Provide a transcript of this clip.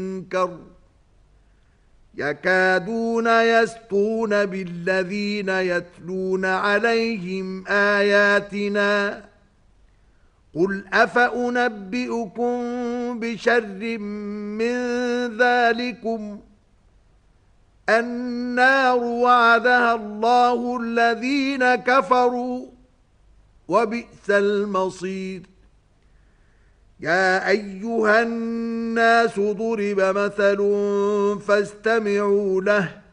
المنكر يكادون يسطون بالذين يتلون عليهم آياتنا قل أفأنبئكم بشر من ذلكم النار وعدها الله الذين كفروا وبئس المصير يا أيها الناس ضرب مثل فاستمعوا له